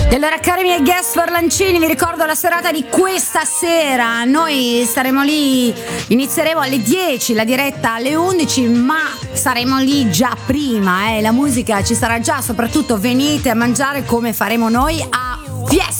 E allora, cari miei guest Forlancini, vi ricordo la serata di questa sera. Noi staremo lì, inizieremo alle 10, la diretta alle 11, ma saremo lì già prima, la musica ci sarà già, soprattutto venite a mangiare come faremo noi a Fiesta.